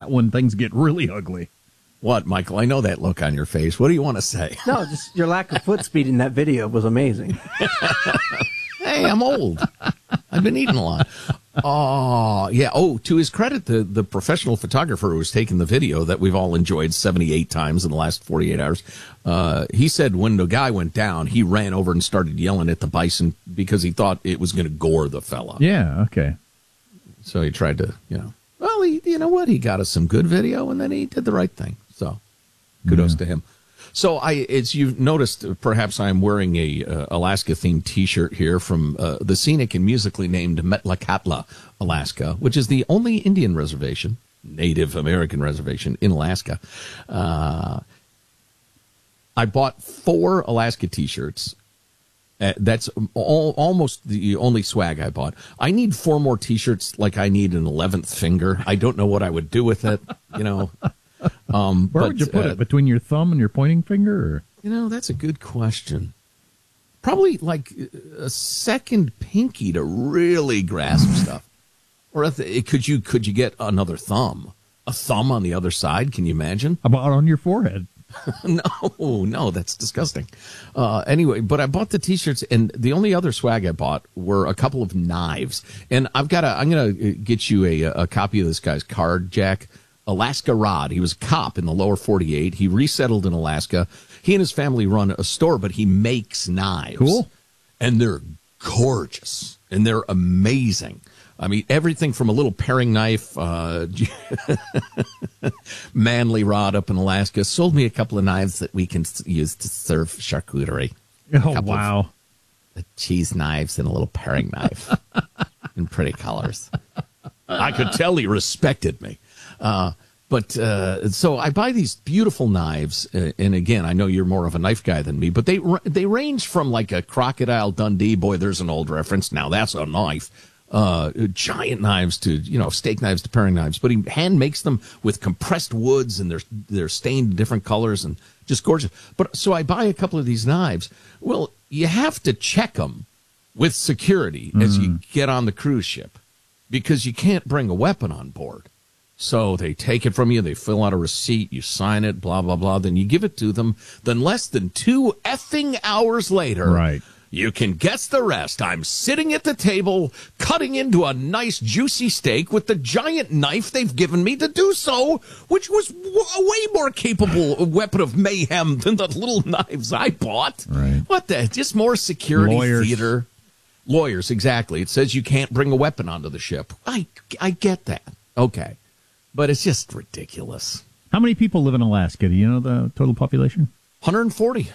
when things get really ugly. What, Michael? I know that look on your face. What do you want to say? No, just your lack of foot speed in that video was amazing. Hey, I'm old. I've been eating a lot. Oh, yeah. Oh, to his credit, the professional photographer who was taking the video that we've all enjoyed 78 times in the last 48 hours, he said when the guy went down, he ran over and started yelling at the bison because he thought it was going to gore the fella. Yeah, okay. So he tried to, well, you know what? He got us some good video, and then he did the right thing. So kudos to him. So as you've noticed, perhaps I'm wearing a Alaska-themed T-shirt here from the scenic and musically named Metlakatla, Alaska, which is the only Indian reservation, Native American reservation in Alaska. I bought 4 Alaska T-shirts. That's almost the only swag I bought. I need 4 more T-shirts like I need an 11th finger. I don't know what I would do with it, Where would you put it? Between your thumb and your pointing finger? Or? That's a good question. Probably like a second pinky to really grasp stuff. Or could you get another thumb? A thumb on the other side? Can you imagine? How about on your forehead? No, that's disgusting. Anyway, but I bought the T-shirts, and the only other swag I bought were a couple of knives. And I'm going to get you a copy of this guy's card, Jack. Alaska Rod. He was a cop in the lower 48. He resettled in Alaska. He and his family run a store, but he makes knives. Cool. And they're gorgeous, and they're amazing. I mean, everything from a little paring knife, manly rod up in Alaska, sold me a couple of knives that we can use to serve charcuterie. Oh, wow. The cheese knives and a little paring knife in pretty colors. I could tell he respected me. So I buy these beautiful knives, and again, I know you're more of a knife guy than me, but they range from like a Crocodile Dundee, boy, there's an old reference, now that's a knife, giant knives to, steak knives to paring knives, but he hand makes them with compressed woods, and they're stained in different colors and just gorgeous. But so I buy a couple of these knives. Well, you have to check them with security as you get on the cruise ship because you can't bring a weapon on board. So they take it from you, they fill out a receipt, you sign it, blah, blah, blah, then you give it to them. Then less than 2 effing hours later, right, you can guess the rest. I'm sitting at the table, cutting into a nice juicy steak with the giant knife they've given me to do so, which was a way more capable weapon of mayhem than the little knives I bought. Right. What the? Just more security Lawyers. theater. Lawyers, exactly. It says you can't bring a weapon onto the ship. I get that. Okay. But it's just ridiculous. How many people live in Alaska? Do you know the total population? 140.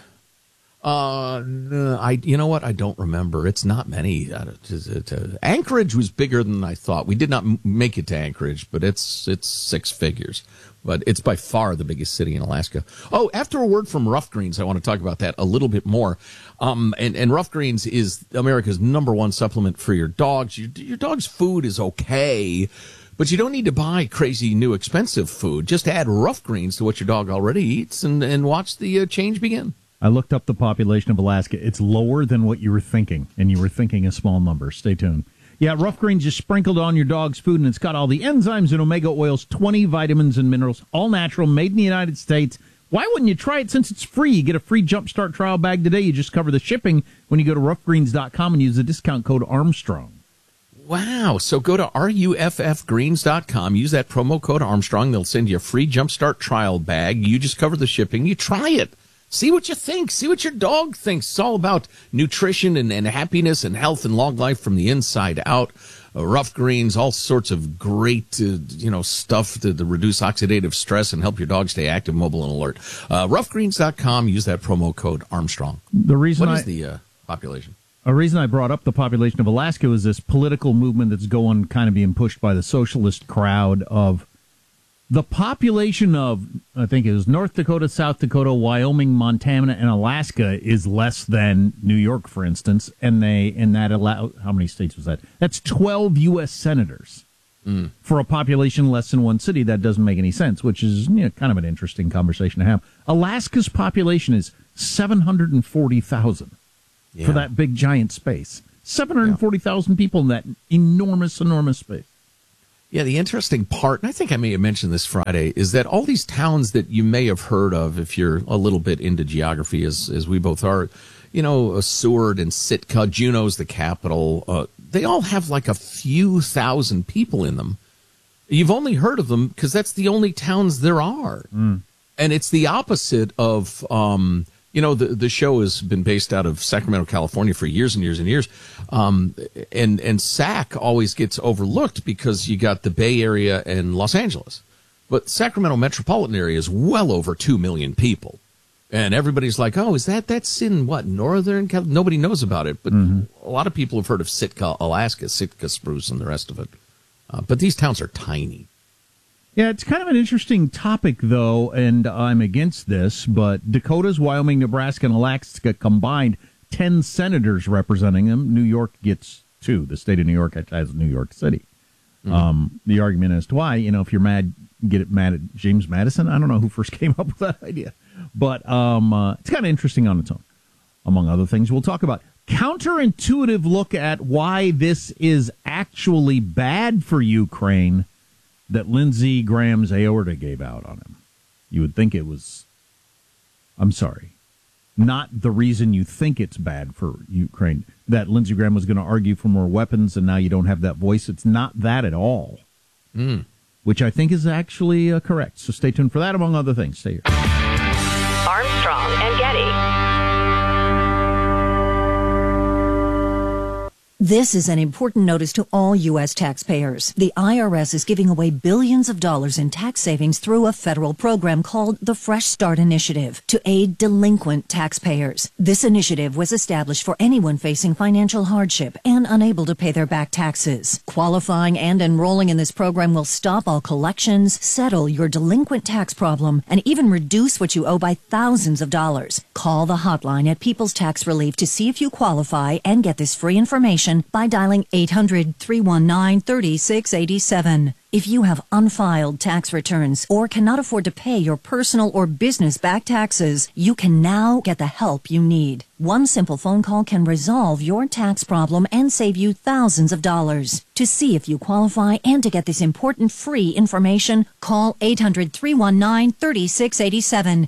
You know what? I don't remember. It's not many. Anchorage was bigger than I thought. We did not make it to Anchorage, but it's 6 figures. But it's by far the biggest city in Alaska. Oh, after a word from Rough Greens, I want to talk about that a little bit more. And Rough Greens is America's #1 supplement for your dogs. Your dog's food is okay, but you don't need to buy crazy new expensive food. Just add Rough Greens to what your dog already eats and watch the change begin. I looked up the population of Alaska. It's lower than what you were thinking, and you were thinking a small number. Stay tuned. Yeah, Rough Greens is sprinkled on your dog's food, and it's got all the enzymes and omega oils, 20 vitamins and minerals, all natural, made in the United States. Why wouldn't you try it since it's free? You get a free Jumpstart trial bag today. You just cover the shipping when you go to roughgreens.com and use the discount code Armstrong. Wow. So go to ruffgreens.com, use that promo code Armstrong. They'll send you a free Jumpstart trial bag. You just cover the shipping. You try it. See what you think. See what your dog thinks. It's all about nutrition and happiness and health and long life from the inside out. Rough Greens, all sorts of great, stuff to reduce oxidative stress and help your dog stay active, mobile, and alert. Roughgreens.com, use that promo code Armstrong. What is the population? A reason I brought up the population of Alaska was this political movement that's going kind of being pushed by the socialist crowd of the population of, I think it was North Dakota, South Dakota, Wyoming, Montana, and Alaska is less than New York, for instance. And that allow, how many states was that? That's 12 U.S. senators for a population less than one city. That doesn't make any sense, which is kind of an interesting conversation to have. Alaska's population is 740,000. For that big, giant space. 740,000 people in that enormous, enormous space. Yeah, the interesting part, and I think I may have mentioned this Friday, is that all these towns that you may have heard of, if you're a little bit into geography, as we both are, Seward and Sitka, Juneau's the capital, they all have like a few thousand people in them. You've only heard of them because that's the only towns there are. And it's the opposite of, the show has been based out of Sacramento, California for years and years and years. And Sac always gets overlooked because you got the Bay Area and Los Angeles. But Sacramento metropolitan area is well over 2 million people. And everybody's like, oh, that's in Northern California? Nobody knows about it. But a lot of people have heard of Sitka, Alaska, Sitka spruce and the rest of it. But these towns are tiny. Yeah, it's kind of an interesting topic, though, and I'm against this, but Dakotas, Wyoming, Nebraska, and Alaska combined 10 senators representing them. New York gets 2. The state of New York has New York City. The argument as to why, if you're mad, get mad at James Madison. I don't know who first came up with that idea. But it's kind of interesting on its own. Among other things, we'll talk about counterintuitive look at why this is actually bad for Ukraine that Lindsey Graham's aorta gave out on him. You would think it was, not the reason you think it's bad for Ukraine, that Lindsey Graham was going to argue for more weapons and now you don't have that voice. It's not that at all, which I think is actually correct. So stay tuned for that, among other things. Stay here. Armstrong and Getty. This is an important notice to all U.S. taxpayers. The IRS is giving away billions of dollars in tax savings through a federal program called the Fresh Start Initiative to aid delinquent taxpayers. This initiative was established for anyone facing financial hardship and unable to pay their back taxes. Qualifying and enrolling in this program will stop all collections, settle your delinquent tax problem, and even reduce what you owe by thousands of dollars. Call the hotline at People's Tax Relief to see if you qualify and get this free information by dialing 800-319-3687. If you have unfiled tax returns or cannot afford to pay your personal or business back taxes, you can now get the help you need. One simple phone call can resolve your tax problem and save you thousands of dollars. To see if you qualify and to get this important free information, call 800-319-3687.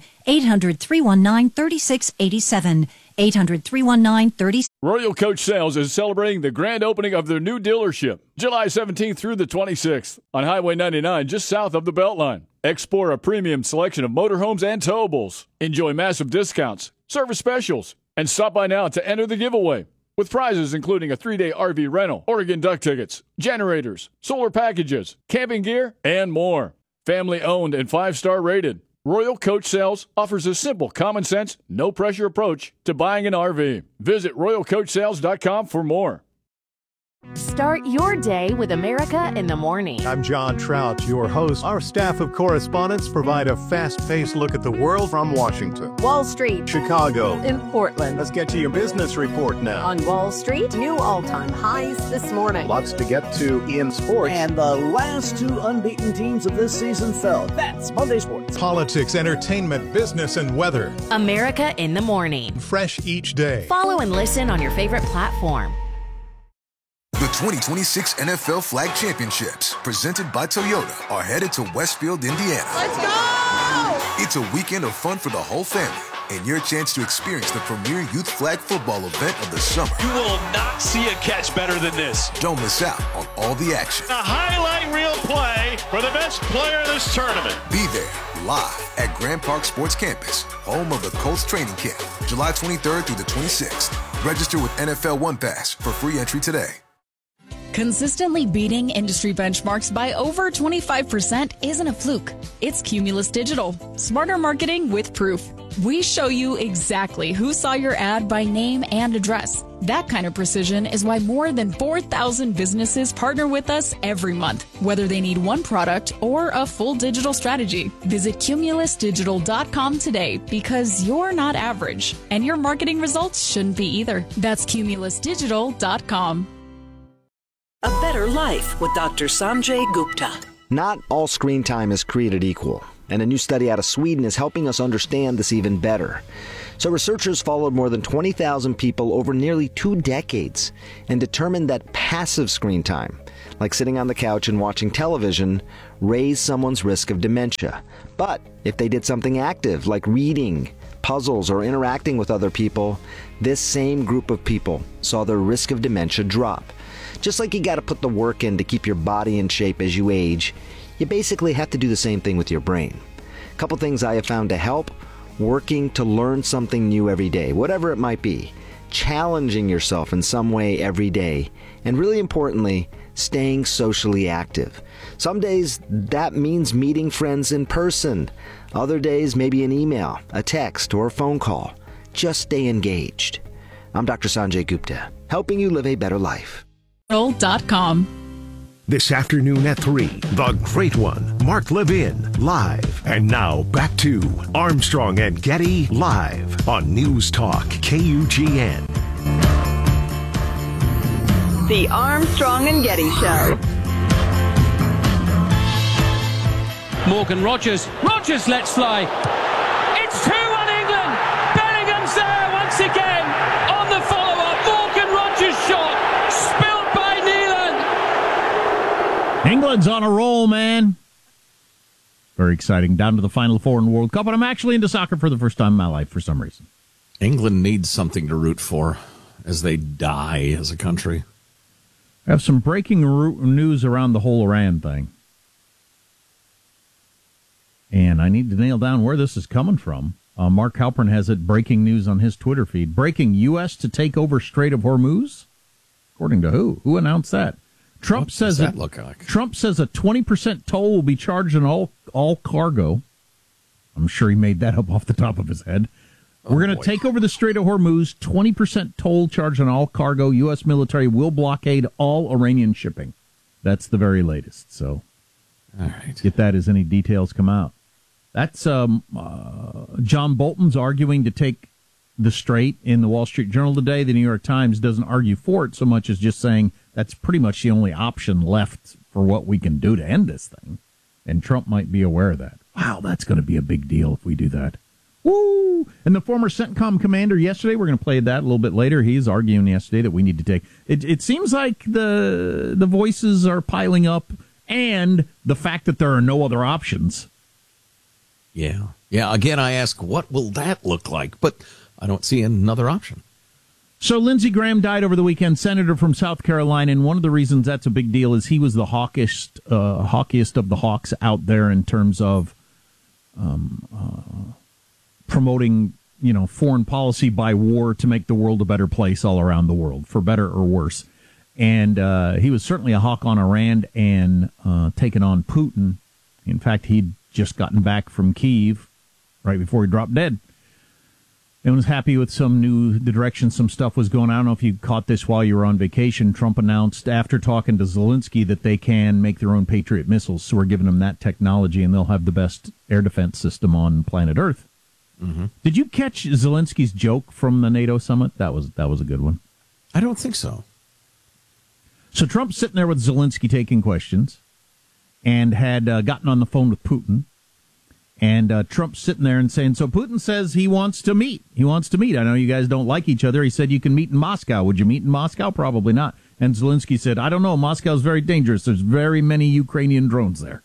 800-319-3687. 800-319-3687. Royal Coach Sales is celebrating the grand opening of their new dealership, July 17th through the 26th, on Highway 99, just south of the Beltline. Explore a premium selection of motorhomes and towables. Enjoy massive discounts, service specials, and stop by now to enter the giveaway, with prizes including a 3-day RV rental, Oregon Duck tickets, generators, solar packages, camping gear, and more. Family owned and 5-star rated. Royal Coach Sales offers a simple, common-sense, no-pressure approach to buying an RV. Visit RoyalCoachSales.com for more. Start your day with America in the Morning. I'm John Trout, your host. Our staff of correspondents provide a fast-paced look at the world from Washington, Wall Street, Chicago, in Portland. Let's get to your business report now. On Wall Street, new all-time highs this morning. Lots to get to in sports. And the last 2 unbeaten teams of this season fell. That's Monday Sports. Politics, entertainment, business, and weather. America in the Morning. Fresh each day. Follow and listen on your favorite platform. The 2026 NFL Flag Championships, presented by Toyota, are headed to Westfield, Indiana. Let's go! It's a weekend of fun for the whole family, and your chance to experience the premier youth flag football event of the summer. You will not see a catch better than this. Don't miss out on all the action. A highlight reel play for the best player of this tournament. Be there, live at Grand Park Sports Campus, home of the Colts training camp, July 23rd through the 26th. Register with NFL One Pass for free entry today. Consistently beating industry benchmarks by over 25% isn't a fluke. It's Cumulus Digital. Smarter marketing with proof. We show you exactly who saw your ad by name and address. That kind of precision is why more than 4,000 businesses partner with us every month, whether they need one product or a full digital strategy. Visit cumulusdigital.com today because you're not average, and your marketing results shouldn't be either. That's cumulusdigital.com. A Better Life with Dr. Sanjay Gupta. Not all screen time is created equal. and a new study out of Sweden is helping us understand this even better. So researchers followed more than 20,000 people over nearly 2 decades and determined that passive screen time, like sitting on the couch and watching television, raised someone's risk of dementia. But if they did something active, like reading, puzzles, or interacting with other people, this same group of people saw their risk of dementia drop. Just like you got to put the work in to keep your body in shape as you age, you basically have to do the same thing with your brain. A couple things I have found to help: working to learn something new every day, whatever it might be, challenging yourself in some way every day, and really importantly, staying socially active. Some days that means meeting friends in person. Other days maybe an email, a text, or a phone call. Just stay engaged. I'm Dr. Sanjay Gupta, helping you live a better life. This afternoon at 3, The Great One, Mark Levin, live. And now back to Armstrong and Getty, live on News Talk KUGN. The Armstrong and Getty Show. Morgan Rogers lets fly. It's 2-1 England. Bellingham's there once again on the follow-up. Morgan Rogers shot spilled by Neelan. England's on a roll, man. Very exciting. Down to the Final Four in the World Cup, and I'm actually into soccer for the first time in my life for some reason. England needs something to root for as they die as a country. I have some breaking news around the whole Iran thing. And I need to nail down where this is coming from. Mark Halpern has it, breaking news on his Twitter feed. Breaking, U.S. to take over Strait of Hormuz? According to who? Who announced that? Trump says a 20% toll will be charged on all cargo. I'm sure he made that up off the top of his head. We're going to take over the Strait of Hormuz, 20% toll charge on all cargo. U.S. military will blockade all Iranian shipping. That's the very latest. So all right, get that as any details come out. That's John Bolton's arguing to take the Strait in the Wall Street Journal today. The New York Times doesn't argue for it so much as just saying that's pretty much the only option left for what we can do to end this thing. And Trump might be aware of that. Wow, that's going to be a big deal if we do that. Woo! And the former CENTCOM commander yesterday, we're going to play that a little bit later. He's arguing yesterday that we need to take it seems like the voices are piling up, and the fact that there are no other options. Yeah. Again, I ask, what will that look like? But I don't see another option. So Lindsey Graham died over the weekend, senator from South Carolina, and one of the reasons that's a big deal is he was the hawkiest of the hawks out there in terms of promoting, foreign policy by war to make the world a better place all around the world, for better or worse. And he was certainly a hawk on Iran and taking on Putin. In fact, he'd just gotten back from Kyiv right before he dropped dead. And was happy with the direction some stuff was going. I don't know if you caught this while you were on vacation. Trump announced after talking to Zelensky that they can make their own Patriot missiles. So we're giving them that technology, and they'll have the best air defense system on planet Earth. Mm-hmm. Did you catch Zelensky's joke from the NATO summit? That was a good one. I don't think so. So Trump's sitting there with Zelensky taking questions, and had gotten on the phone with Putin. And Trump's sitting there and saying, so Putin says he wants to meet. I know you guys don't like each other. He said you can meet in Moscow. Would you meet in Moscow? Probably not. And Zelensky said, I don't know. Moscow's very dangerous. There's very many Ukrainian drones there.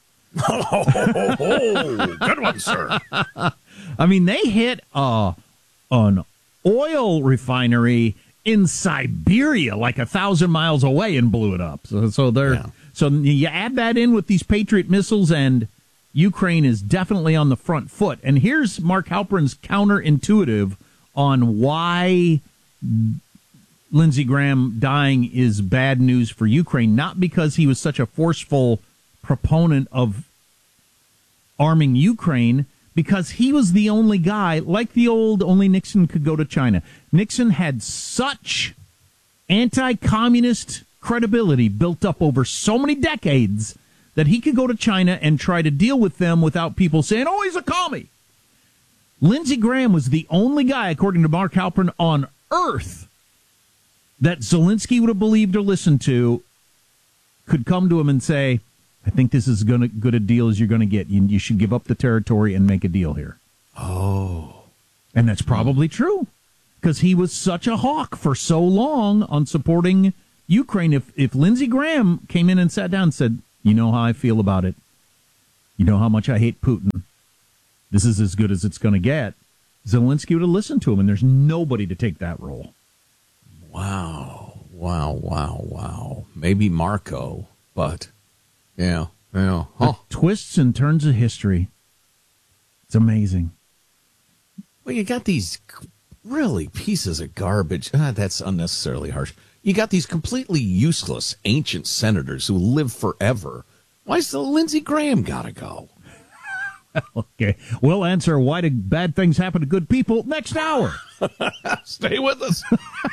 Good one, sir. I mean, they hit an oil refinery in Siberia, like 1,000 miles away, and blew it up. So you add that in with these Patriot missiles, and Ukraine is definitely on the front foot. And here's Mark Halpern's counterintuitive on why Lindsey Graham dying is bad news for Ukraine, not because he was such a forceful proponent of arming Ukraine, because he was the only guy, like the old only Nixon could go to China. Nixon had such anti-communist credibility built up over so many decades that he could go to China and try to deal with them without people saying, oh, he's a commie. Lindsey Graham was the only guy, according to Mark Halpern, on Earth that Zelensky would have believed or listened to, could come to him and say, I think this is good a deal as you're going to get. You should give up the territory and make a deal here. Oh. And that's probably true, because he was such a hawk for so long on supporting Ukraine. If Lindsey Graham came in and sat down and said, you know how I feel about it, you know how much I hate Putin, this is as good as it's going to get, Zelensky would have listened to him, and there's nobody to take that role. Wow. Maybe Marco, but yeah. Huh. The twists and turns of history. It's amazing. Well, you got these really pieces of garbage. That's unnecessarily harsh. You got these completely useless ancient senators who live forever. Why's the Lindsey Graham got to go? Okay, we'll answer why do bad things happen to good people next hour. Stay with us.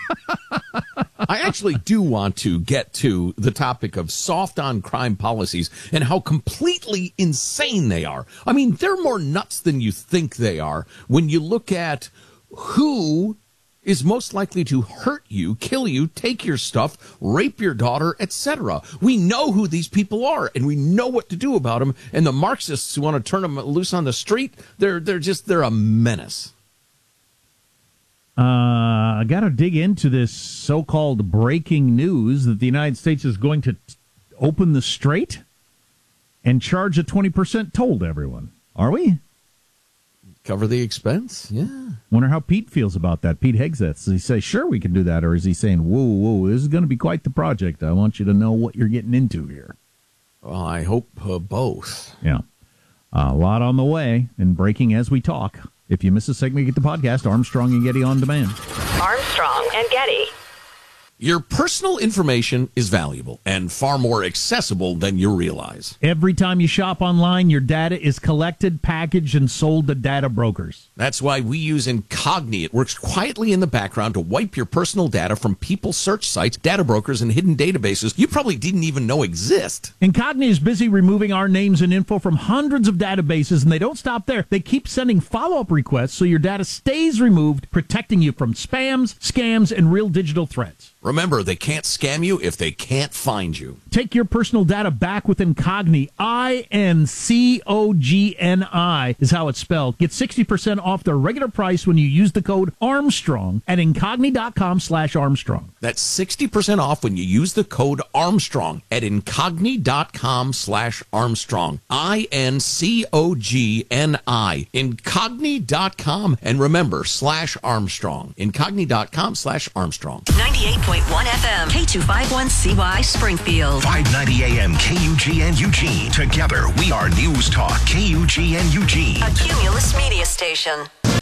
I actually do want to get to the topic of soft on crime policies and how completely insane they are. I mean, they're more nuts than you think they are when you look at who is most likely to hurt you, kill you, take your stuff, rape your daughter, etc. We know who these people are, and we know what to do about them. And the Marxists who want to turn them loose on the street, they're a menace. I got to dig into this so-called breaking news that the United States is going to open the strait and charge a 20% toll to everyone. Are we? Cover the expense? Yeah. Wonder how Pete feels about that. Pete Hegseth. Does he say, sure, we can do that? Or is he saying, whoa, this is going to be quite the project. I want you to know what you're getting into here. Well, I hope both. Yeah. A lot on the way and breaking as we talk. If you miss a segment, get the podcast, Armstrong and Getty On Demand. Armstrong and Getty. Your personal information is valuable and far more accessible than you realize. Every time you shop online, your data is collected, packaged, and sold to data brokers. That's why we use Incogni. It works quietly in the background to wipe your personal data from people search sites, data brokers, and hidden databases you probably didn't even know exist. Incogni is busy removing our names and info from hundreds of databases, and they don't stop there. They keep sending follow-up requests so your data stays removed, protecting you from spams, scams, and real digital threats. Remember, they can't scam you if they can't find you. Take your personal data back with Incogni. INCOGNI is how it's spelled. Get 60% off their regular price when you use the code Armstrong at Incogni.com/Armstrong. That's 60% off when you use the code Armstrong at Incogni.com/Armstrong. INCOGNI. Incogni.com. And remember, /Armstrong. Incogni.com/Armstrong. 98.1 FM, K251CY Springfield. 590 AM KUGN Eugene. Together, we are News Talk KUGN Eugene. A Cumulus media station.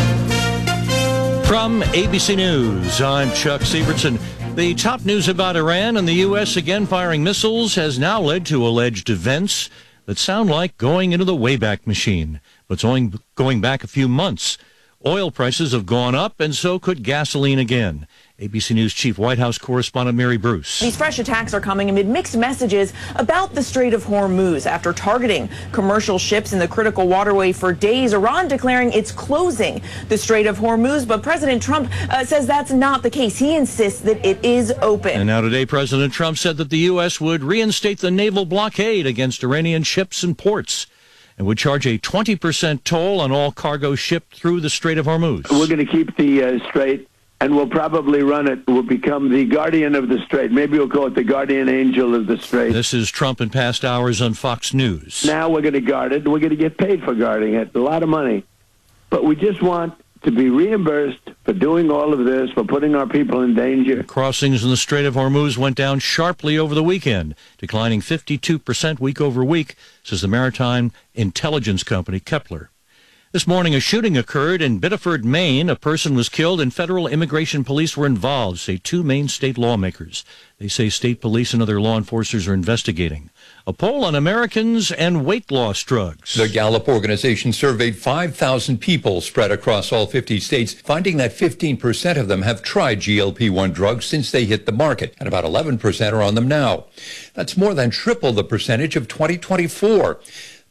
From ABC News, I'm Chuck Sievertson. The top news about Iran and the U.S. again firing missiles has now led to alleged events that sound like going into the Wayback Machine, but it's going back a few months. Oil prices have gone up, and so could gasoline again. ABC News Chief White House correspondent Mary Bruce. These fresh attacks are coming amid mixed messages about the Strait of Hormuz. After targeting commercial ships in the critical waterway for days, Iran declaring it's closing the Strait of Hormuz. But President Trump says that's not the case. He insists that it is open. And now today, President Trump said that the U.S. would reinstate the naval blockade against Iranian ships and ports, and would charge a 20% toll on all cargo shipped through the Strait of Hormuz. We're going to keep the strait, and we'll probably run it. We'll become the guardian of the strait. Maybe we'll call it the guardian angel of the strait. This is Trump in past hours on Fox News. Now we're going to guard it. We're going to get paid for guarding it, a lot of money. But we just want to be reimbursed for doing all of this, for putting our people in danger. Crossings in the Strait of Hormuz went down sharply over the weekend, declining 52% week over week, says the maritime intelligence company Kepler. This morning, a shooting occurred in Biddeford, Maine. A person was killed and federal immigration police were involved, say two Maine state lawmakers. They say state police and other law enforcers are investigating. A poll on Americans and weight loss drugs. The Gallup organization surveyed 5,000 people spread across all 50 states, finding that 15% of them have tried GLP-1 drugs since they hit the market, and about 11% are on them now. That's more than triple the percentage of 2024.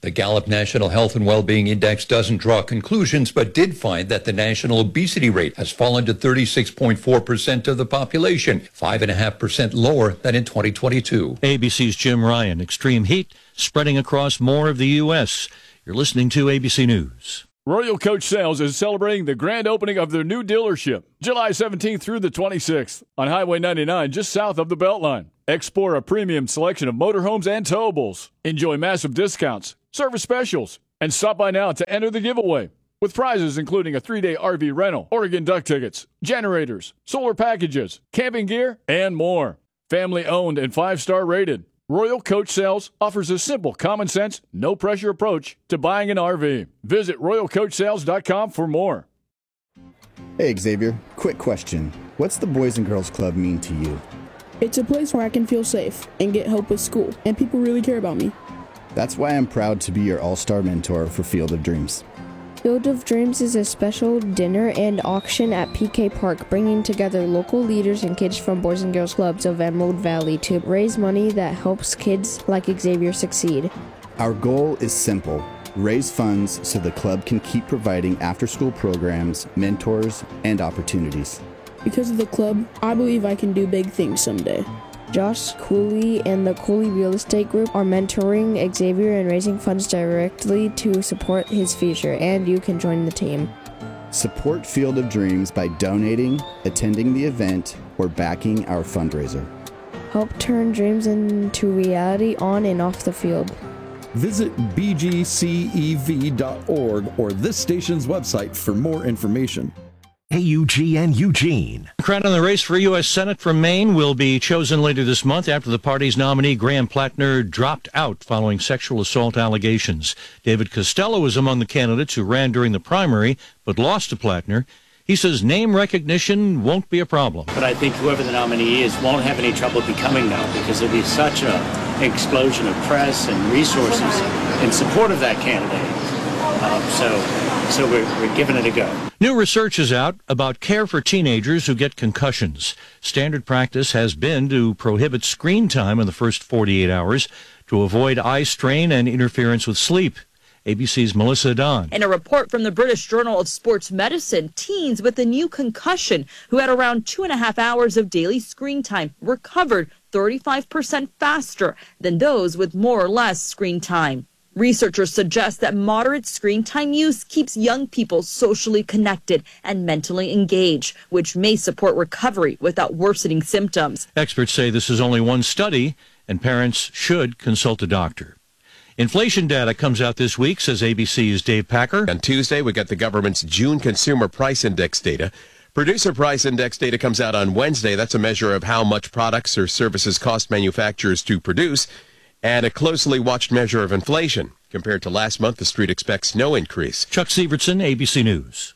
The Gallup National Health and Wellbeing Index doesn't draw conclusions, but did find that the national obesity rate has fallen to 36.4% of the population, 5.5% lower than in 2022. ABC's Jim Ryan. Extreme heat spreading across more of the U.S. You're listening to ABC News. Royal Coach Sales is celebrating the grand opening of their new dealership, July 17th through the 26th, on Highway 99, just south of the Beltline. Explore a premium selection of motorhomes and towables. Enjoy massive discounts, service specials, and stop by now to enter the giveaway, with prizes including a 3-day RV rental, Oregon Duck tickets, generators, solar packages, camping gear, and more. Family owned and 5-star rated. Royal Coach Sales offers a simple, common sense, no pressure approach to buying an RV. Visit RoyalCoachSales.com for more. Hey Xavier, quick question. What's the Boys and Girls Club mean to you? It's a place where I can feel safe and get help with school, and people really care about me. That's why I'm proud to be your all-star mentor for Field of Dreams. Field of Dreams is a special dinner and auction at PK Park, bringing together local leaders and kids from Boys and Girls Clubs of Emerald Valley to raise money that helps kids like Xavier succeed. Our goal is simple: raise funds so the club can keep providing after-school programs, mentors, and opportunities. Because of the club, I believe I can do big things someday. Josh Cooley and the Cooley Real Estate Group are mentoring Xavier and raising funds directly to support his future, and you can join the team. Support Field of Dreams by donating, attending the event, or backing our fundraiser. Help turn dreams into reality on and off the field. Visit bgcev.org or this station's website for more information. KUGN Eugene. Crowd in the race for U.S. Senate from Maine will be chosen later this month after the party's nominee, Graham Plattner, dropped out following sexual assault allegations. David Costello was among the candidates who ran during the primary but lost to Plattner. He says name recognition won't be a problem. But I think whoever the nominee is won't have any trouble becoming now, because there'll be such an explosion of press and resources in support of that candidate. So we're giving it a go. New research is out about care for teenagers who get concussions. Standard practice has been to prohibit screen time in the first 48 hours to avoid eye strain and interference with sleep. ABC's Melissa Don. In a report from the British Journal of Sports Medicine, teens with a new concussion who had around 2.5 hours of daily screen time recovered 35% faster than those with more or less screen time. Researchers suggest that moderate screen time use keeps young people socially connected and mentally engaged, which may support recovery without worsening symptoms. Experts say this is only one study, and parents should consult a doctor. Inflation data comes out this week, says ABC's Dave Packer. On Tuesday, we got the government's June Consumer Price Index data. Producer Price Index data comes out on Wednesday. That's a measure of how much products or services cost manufacturers to produce, and a closely watched measure of inflation. Compared to last month, the street expects no increase. Chuck Sievertson, ABC News.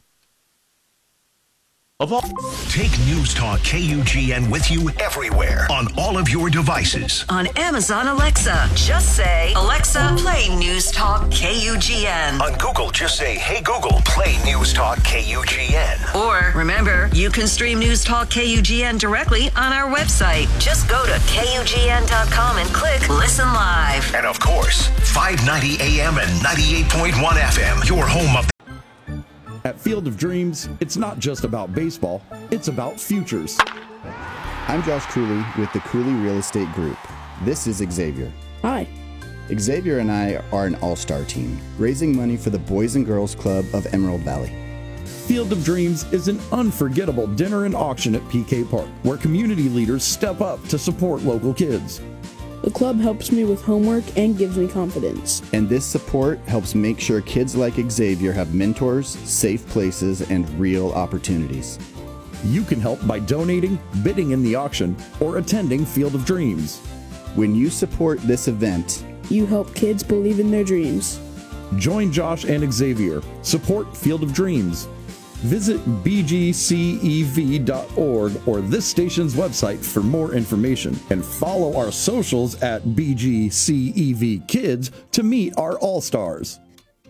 Take News Talk KUGN with you everywhere on all of your devices. On Amazon Alexa, just say, Alexa, play News Talk KUGN. On Google, just say, hey Google, play News Talk KUGN. Or, remember, you can stream News Talk KUGN directly on our website. Just go to KUGN.com and click Listen Live. And of course, 590 AM and 98.1 FM, your home of At Field of Dreams, it's not just about baseball, it's about futures. I'm Josh Cooley with the Cooley Real Estate Group. This is Xavier. Hi. Xavier and I are an all-star team, raising money for the Boys and Girls Club of Emerald Valley. Field of Dreams is an unforgettable dinner and auction at PK Park, where community leaders step up to support local kids. The club helps me with homework and gives me confidence. And this support helps make sure kids like Xavier have mentors, safe places, and real opportunities. You can help by donating, bidding in the auction, or attending Field of Dreams. When you support this event, you help kids believe in their dreams. Join Josh and Xavier. Support Field of Dreams. Visit bgcev.org or this station's website for more information, and follow our socials at BGCEV Kids to meet our all-stars.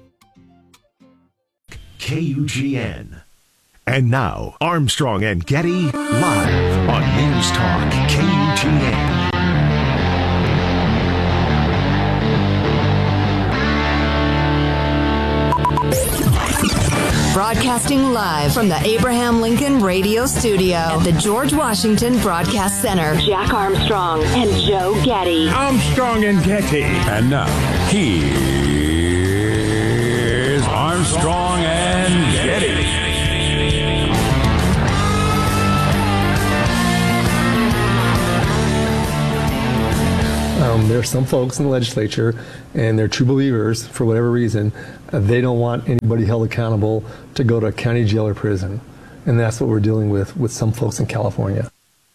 KUGN. And now, Armstrong and Getty live on News Talk KUGN. Broadcasting live from the Abraham Lincoln Radio Studio at the George Washington Broadcast Center. Jack Armstrong and Joe Getty. Armstrong and Getty. And now, here's Armstrong and Getty. There are some folks in the legislature, and they're true believers for whatever reason. They don't want anybody held accountable to go to a county jail or prison. And that's what we're dealing with some folks in California.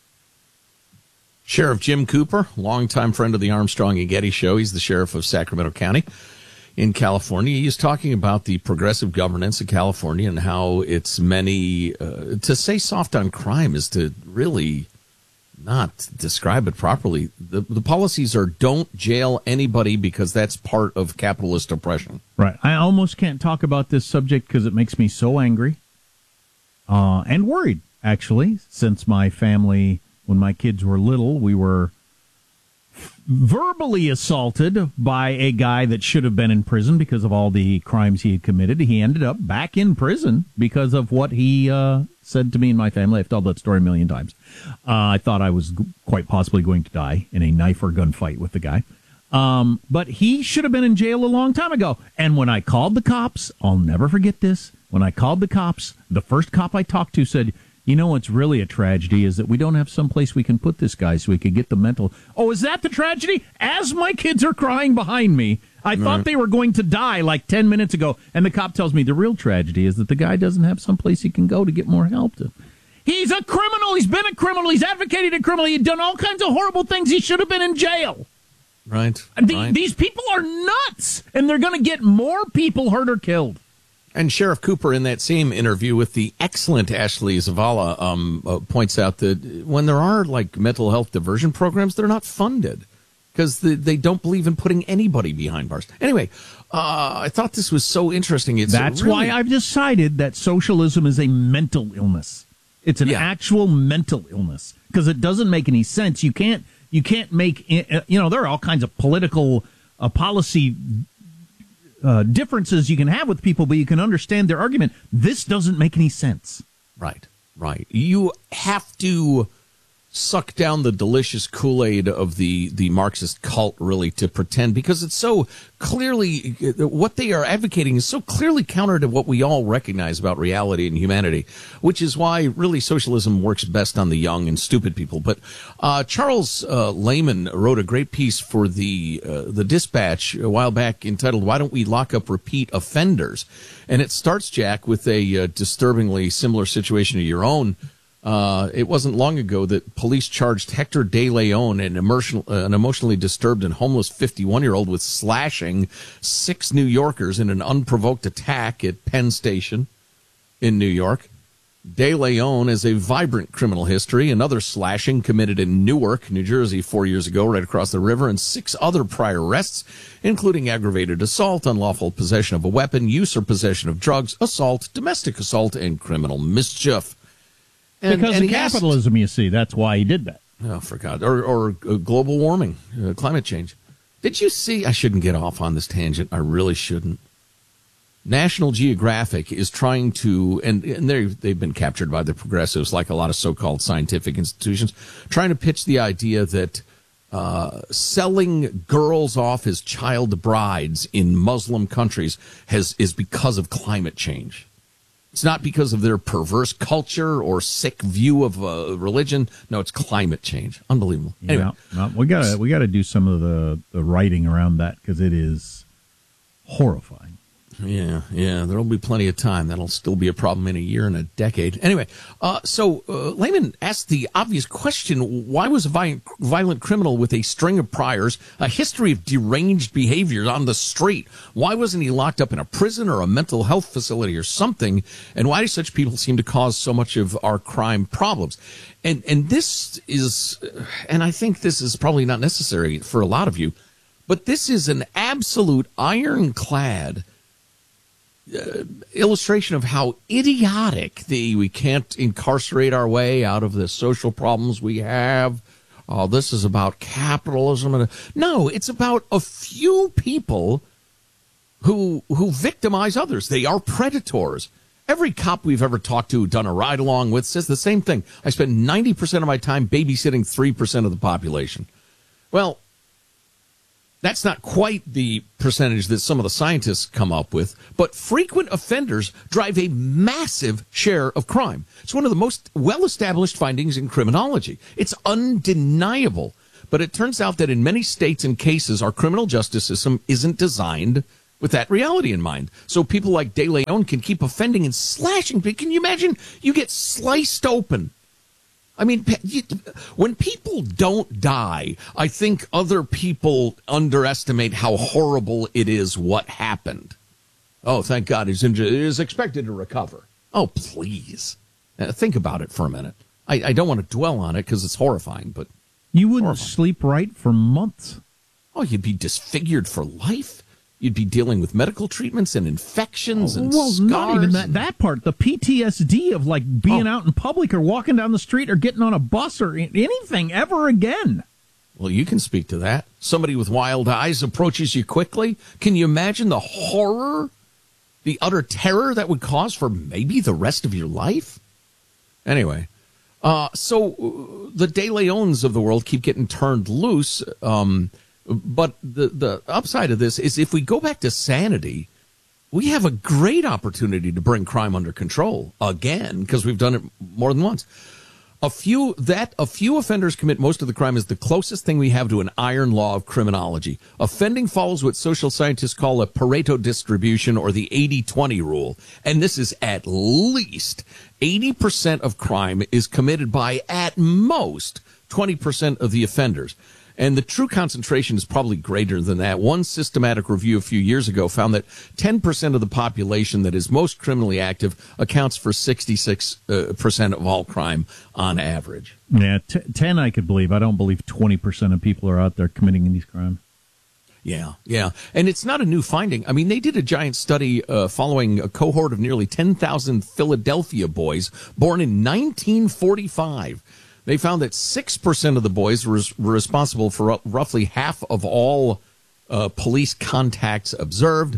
Sheriff Jim Cooper, longtime friend of the Armstrong and Getty show. He's the sheriff of Sacramento County in California. He's talking about the progressive governance of California and how it's many, to say soft on crime is to really not describe it properly. The policies are don't jail anybody because that's part of capitalist oppression. Right. I almost can't talk about this subject because it makes me so angry and worried, actually, since my family, when my kids were little, we were verbally assaulted by a guy that should have been in prison because of all the crimes he had committed. He ended up back in prison because of what he said to me and my family. I've told that story a million times. I thought I was quite possibly going to die in a knife or gunfight with the guy. But he should have been in jail a long time ago. And when I called the cops, I'll never forget this. When I called the cops, the first cop I talked to said, you know what's really a tragedy is that we don't have someplace we can put this guy so we could get the mental. Oh, is that the tragedy? As my kids are crying behind me, I thought they were going to die like 10 minutes ago. And the cop tells me the real tragedy is that the guy doesn't have someplace he can go to get more help. He's a criminal. He's been a criminal. He's advocated a criminal. He's done all kinds of horrible things. He should have been in jail. Right. These people are nuts, and they're going to get more people hurt or killed. And Sheriff Cooper, in that same interview with the excellent Ashley Zavala, points out that when there are like mental health diversion programs, they're not funded because they don't believe in putting anybody behind bars. Anyway, I thought this was so interesting. That's why I've decided that socialism is a mental illness. It's an actual mental illness because it doesn't make any sense. You can't make, there are all kinds of political policy differences you can have with people, but you can understand their argument. This doesn't make any sense. Right. You have to suck down the delicious Kool-Aid of the Marxist cult, really, to pretend, because it's so clearly, what they are advocating is so clearly counter to what we all recognize about reality and humanity, which is why, really, socialism works best on the young and stupid people. But Charles Lehman wrote a great piece for the Dispatch a while back entitled, "Why Don't We Lock Up Repeat Offenders?" And it starts, Jack, with a disturbingly similar situation to your own. It wasn't long ago that police charged Hector De Leon, an emotionally disturbed and homeless 51-year-old, with slashing 6 New Yorkers in an unprovoked attack at Penn Station in New York. De Leon has a vibrant criminal history, another slashing committed in Newark, New Jersey 4 years ago, right across the river, and 6 other prior arrests, including aggravated assault, unlawful possession of a weapon, use or possession of drugs, assault, domestic assault, and criminal mischief. Because of capitalism, you see. That's why he did that. Oh, for God. Or global warming, climate change. Did you see? I shouldn't get off on this tangent. I really shouldn't. National Geographic is trying to, and they've been captured by the progressives, like a lot of so-called scientific institutions, trying to pitch the idea that selling girls off as child brides in Muslim countries is because of climate change. It's not because of their perverse culture or sick view of religion. No, it's climate change. Unbelievable. Anyway, we gotta do some of the writing around that because it is horrifying. Yeah, there'll be plenty of time. That'll still be a problem in a year and a decade. Anyway, so Lehman asked the obvious question, why was a violent criminal with a string of priors, a history of deranged behavior on the street, why wasn't he locked up in a prison or a mental health facility or something, and why do such people seem to cause so much of our crime problems? And this is, and I think this is probably not necessary for a lot of you, but this is an absolute ironclad illustration of how idiotic we can't incarcerate our way out of the social problems we have. Oh, this is about capitalism. No, it's about a few people who victimize others. They are predators. Every cop we've ever talked to, done a ride along with, says the same thing. I spend 90% of my time babysitting 3% of the population. Well, that's not quite the percentage that some of the scientists come up with, but frequent offenders drive a massive share of crime. It's one of the most well-established findings in criminology. It's undeniable. But it turns out that in many states and cases, our criminal justice system isn't designed with that reality in mind. So people like De Leon can keep offending and slashing. Can you imagine? You get sliced open. I mean, when people don't die, I think other people underestimate how horrible it is what happened. Oh, thank God he's injured. He is expected to recover. Oh, please. Think about it for a minute. I don't want to dwell on it because it's horrifying, but you wouldn't sleep right for months. Oh, you'd be disfigured for life. You'd be dealing with medical treatments and infections and scars. Not even that part. The PTSD of like being out in public or walking down the street or getting on a bus or anything ever again. Well, you can speak to that. Somebody with wild eyes approaches you quickly. Can you imagine the horror, the utter terror that would cause for maybe the rest of your life? Anyway, so the De Leons of the world keep getting turned loose. But the upside of this is if we go back to sanity, we have a great opportunity to bring crime under control again, because we've done it more than once. A few offenders commit most of the crime is the closest thing we have to an iron law of criminology. Offending follows what social scientists call a Pareto distribution, or the 80-20 rule. And this is at least 80% of crime is committed by at most 20% of the offenders. And the true concentration is probably greater than that. One systematic review a few years ago found that 10% of the population that is most criminally active accounts for 66% of all crime on average. Yeah, 10 I could believe. I don't believe 20% of people are out there committing these crimes. Yeah. And it's not a new finding. I mean, they did a giant study following a cohort of nearly 10,000 Philadelphia boys born in 1945. They found that 6% of the boys were responsible for roughly half of all police contacts observed.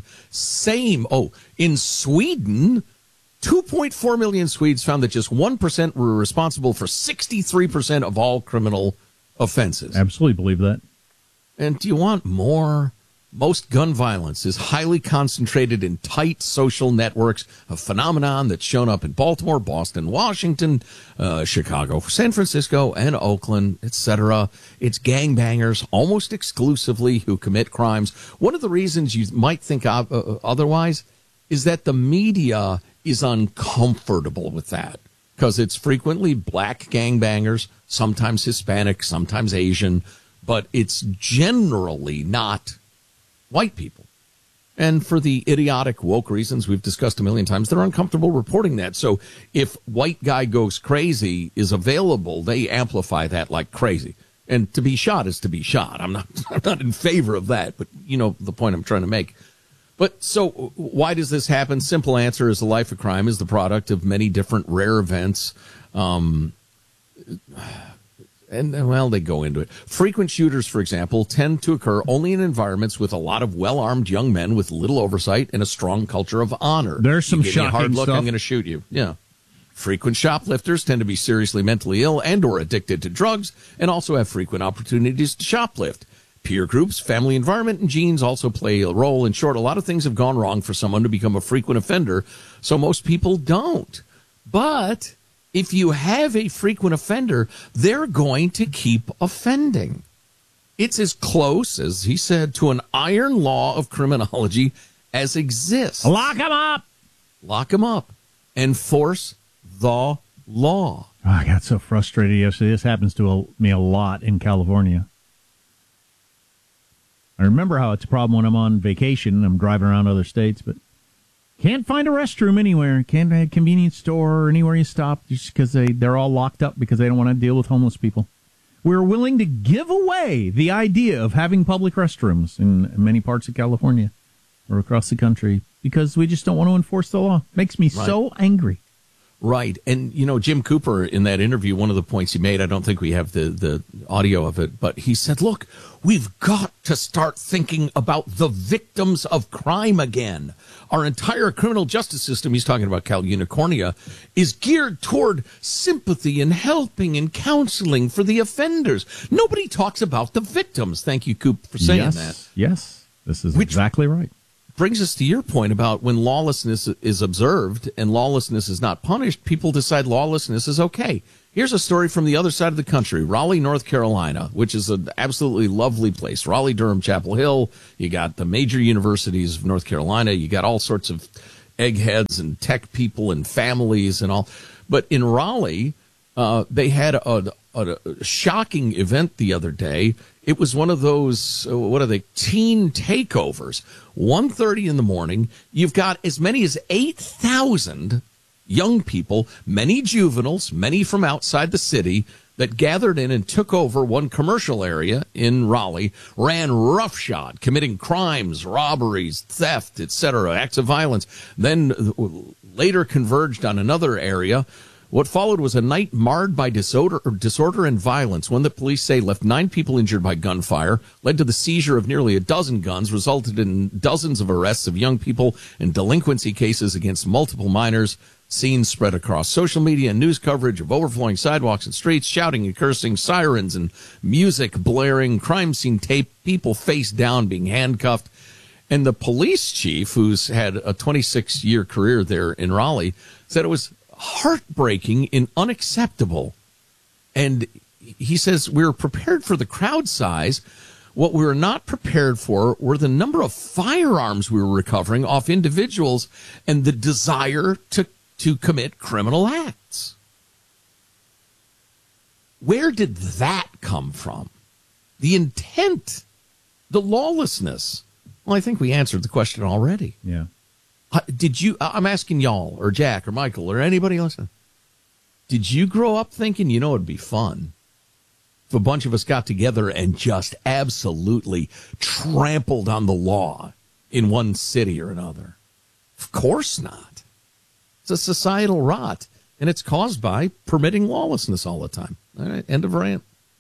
In Sweden, 2.4 million Swedes found that just 1% were responsible for 63% of all criminal offenses. Absolutely believe that. And do you want more? Most gun violence is highly concentrated in tight social networks, a phenomenon that's shown up in Baltimore, Boston, Washington, Chicago, San Francisco, and Oakland, etc. It's gangbangers almost exclusively who commit crimes. One of the reasons you might think otherwise is that the media is uncomfortable with that, because it's frequently black gangbangers, sometimes Hispanic, sometimes Asian, but it's generally not white people. And for the idiotic woke reasons we've discussed a million times, they're uncomfortable reporting that. So if white guy goes crazy is available, they amplify that like crazy. And to be shot is to be shot. I'm not in favor of that, but you know the point I'm trying to make. But so why does this happen? Simple answer is the life of crime is the product of many different rare events. And, well, they go into it. Frequent shooters, for example, tend to occur only in environments with a lot of well-armed young men with little oversight and a strong culture of honor. There's some shocking hard look, stuff. I'm going to shoot you. Yeah. Frequent shoplifters tend to be seriously mentally ill and or addicted to drugs and also have frequent opportunities to shoplift. Peer groups, family environment, and genes also play a role. In short, a lot of things have gone wrong for someone to become a frequent offender, so most people don't. But if you have a frequent offender, they're going to keep offending. It's as close, as he said, to an iron law of criminology as exists. Lock them up! Lock them up. Enforce the law. Oh, I got so frustrated yesterday. This happens to me a lot in California. I remember how it's a problem when I'm on vacation and I'm driving around other states, but can't find a restroom anywhere. Can't find a convenience store or anywhere you stop just because they're all locked up because they don't want to deal with homeless people. We're willing to give away the idea of having public restrooms in many parts of California or across the country because we just don't want to enforce the law. Makes me so angry. Right. And, Jim Cooper, in that interview, one of the points he made, I don't think we have the audio of it, but he said, look, we've got to start thinking about the victims of crime again. Our entire criminal justice system, he's talking about Cal Unicornia, is geared toward sympathy and helping and counseling for the offenders. Nobody talks about the victims. Thank you, Coop, for saying that. Yes, this is exactly right. Brings us to your point about when lawlessness is observed and lawlessness is not punished, people decide lawlessness is okay. Here's a story from the other side of the country, Raleigh, North Carolina, which is an absolutely lovely place. Raleigh, Durham, Chapel Hill. You got the major universities of North Carolina. You got all sorts of eggheads and tech people and families and all. But in Raleigh, they had a shocking event the other day. It was one of those, teen takeovers. 1:30 in the morning, you've got as many as 8,000 young people, many juveniles, many from outside the city, that gathered in and took over one commercial area in Raleigh, ran roughshod, committing crimes, robberies, theft, etc., acts of violence, then later converged on another area. What followed was a night marred by disorder and violence, one that police say left 9 people injured by gunfire, led to the seizure of nearly a dozen guns, resulted in dozens of arrests of young people and delinquency cases against multiple minors. Scenes spread across social media and news coverage of overflowing sidewalks and streets, shouting and cursing, sirens and music blaring, crime scene tape, people face down being handcuffed. And the police chief, who's had a 26-year career there in Raleigh, said it was heartbreaking and unacceptable. And he says, we're prepared for the crowd size. What we were not prepared for were the number of firearms we were recovering off individuals and the desire to commit criminal acts. Where did that come from? The intent, the lawlessness. Well, I think we answered the question already. Yeah. I'm asking y'all or Jack or Michael or anybody else. Did you grow up thinking, it'd be fun if a bunch of us got together and just absolutely trampled on the law in one city or another? Of course not. It's a societal rot, and it's caused by permitting lawlessness all the time. All right, end of rant.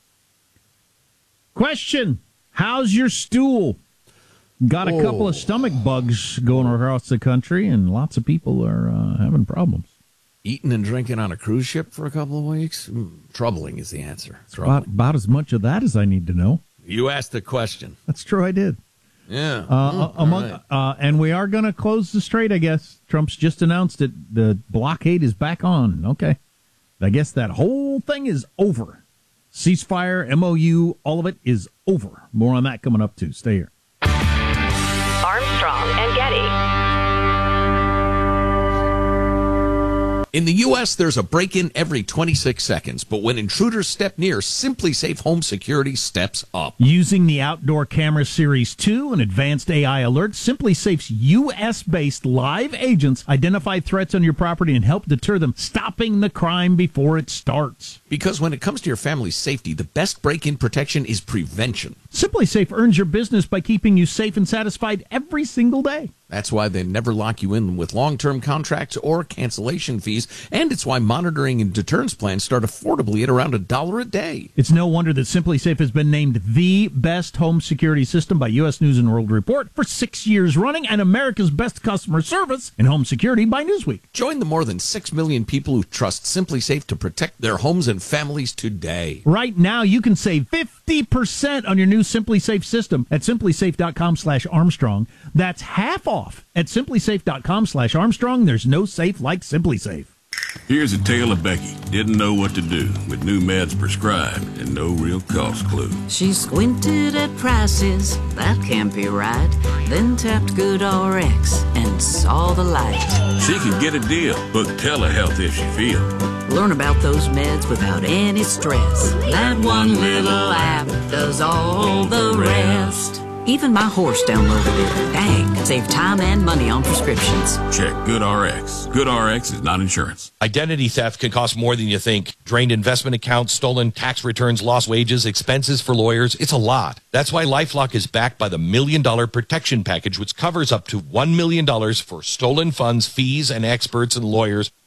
Question: how's your stool? Got a couple of stomach bugs going across the country, and lots of people are having problems. Eating and drinking on a cruise ship for a couple of weeks? Troubling is the answer. About as much of that as I need to know. You asked the question. That's true, I did. Yeah. And we are going to close the strait, I guess. Trump's just announced it. The blockade is back on. Okay. I guess that whole thing is over. Ceasefire, MOU, all of it is over. More on that coming up, too. Stay here. Armstrong and Getty. In the U.S., there's a break-in every 26 seconds, but when intruders step near, Simply Safe Home Security steps up. Using the Outdoor Camera Series 2 and advanced AI alerts, Simply Safe's U.S.-based live agents identify threats on your property and help deter them, stopping the crime before it starts. Because when it comes to your family's safety, the best break-in protection is prevention. Simply Safe earns your business by keeping you safe and satisfied every single day. That's why they never lock you in with long-term contracts or cancellation fees, and it's why monitoring and deterrence plans start affordably at around $1 a day. It's no wonder that Simply Safe has been named the best home security system by U.S. News & World Report for 6 years running, and America's best customer service in home security by Newsweek. Join the more than 6 million people who trust Simply Safe to protect their homes and families today. Right now, you can save 50% on your new Simply Safe system at simplysafe.com/Armstrong. That's half off at simplysafe.com/Armstrong. There's no safe like Simply Safe. Here's a tale of Becky. Didn't know what to do with new meds prescribed and no real cost clue. She squinted at prices, that can't be right. Then tapped GoodRx and saw the light. She can get a deal. Book telehealth if she feels. Learn about those meds without any stress. That one little app does all the rest. Even my horse downloaded it. Dang, save time and money on prescriptions. Check GoodRx. GoodRx is not insurance. Identity theft can cost more than you think. Drained investment accounts, stolen tax returns, lost wages, expenses for lawyers. It's a lot. That's why LifeLock is backed by the $1 Million Protection Package, which covers up to $1 million for stolen funds, fees, and experts and lawyers.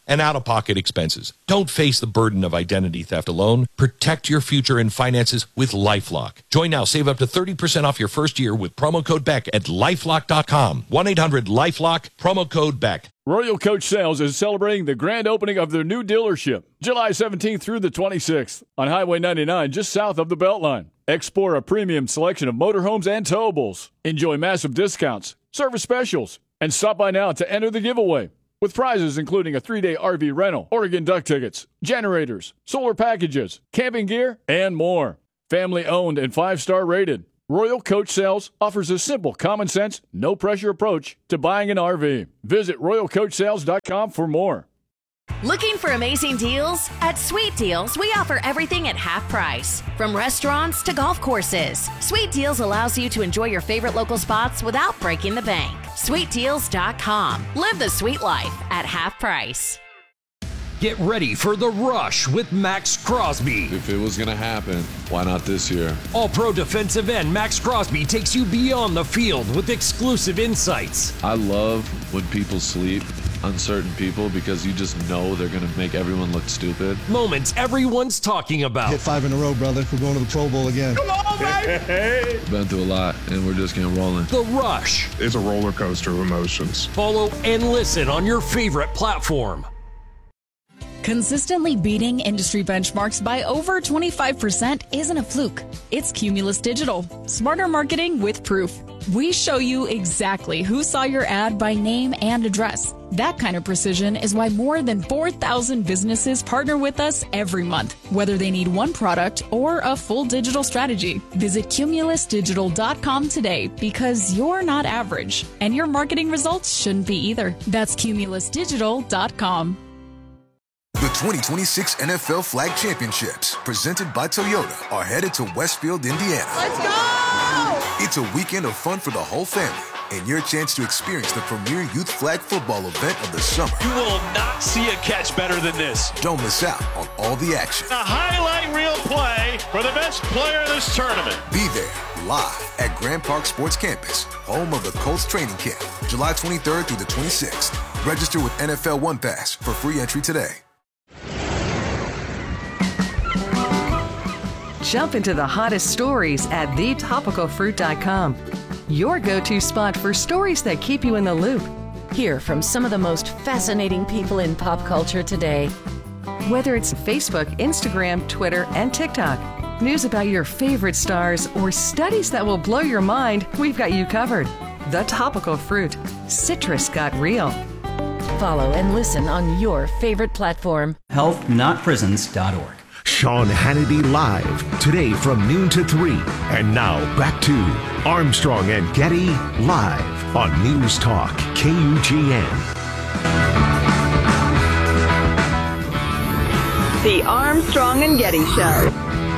and out-of-pocket expenses. Don't face the burden of identity theft alone. Protect your future and finances with LifeLock. Join now. Save up to 30% off your first year with promo code BECK at LifeLock.com. 1-800-LifeLock, promo code BECK. Royal Coach Sales is celebrating the grand opening of their new dealership, July 17th through the 26th on Highway 99, just south of the Beltline. Explore a premium selection of motorhomes and towables. Enjoy massive discounts, service specials, and stop by now to enter the giveaway, with prizes including a 3-day RV rental, Oregon Duck tickets, generators, solar packages, camping gear, and more. Family owned and 5-star rated. Royal Coach Sales offers a simple, common-sense, no-pressure approach to buying an RV. Visit RoyalCoachSales.com for more. Looking for amazing deals? At Sweet Deals, we offer everything at half price. From restaurants to golf courses, Sweet Deals allows you to enjoy your favorite local spots without breaking the bank. SweetDeals.com. Live the sweet life at half price. Get ready for the rush with Max Crosby. If it was going to happen, why not this year? All-pro defensive end Max Crosby takes you beyond the field with exclusive insights. I love when people sleep on certain people because you just know they're going to make everyone look stupid. Moments everyone's talking about. Hit 5 in a row, brother. We're going to the Pro Bowl again. Come on, baby! Been through a lot, and we're just getting rolling. The Rush. It's a roller coaster of emotions. Follow and listen on your favorite platform. Consistently beating industry benchmarks by over 25% isn't a fluke. It's Cumulus Digital. Smarter marketing with proof. We show you exactly who saw your ad by name and address. That kind of precision is why more than 4,000 businesses partner with us every month, whether they need one product or a full digital strategy. Visit cumulusdigital.com today because you're not average, and your marketing results shouldn't be either. That's cumulusdigital.com. The 2026 NFL Flag Championships, presented by Toyota, are headed to Westfield, Indiana. Let's go! It's a weekend of fun for the whole family and your chance to experience the premier youth flag football event of the summer. You will not see a catch better than this. Don't miss out on all the action. A highlight reel play for the best player in this tournament. Be there live at Grand Park Sports Campus, home of the Colts training camp, July 23rd through the 26th. Register with NFL One Pass for free entry today. Jump into the hottest stories at thetopicalfruit.com. Your go-to spot for stories that keep you in the loop. Hear from some of the most fascinating people in pop culture today. Whether it's Facebook, Instagram, Twitter, and TikTok, news about your favorite stars, or studies that will blow your mind, we've got you covered. The Topical Fruit. Citrus got real. Follow and listen on your favorite platform. healthnotprisons.org. Sean Hannity Live, today from noon to 3. And now back to Armstrong and Getty Live on News Talk KUGN. The Armstrong and Getty Show.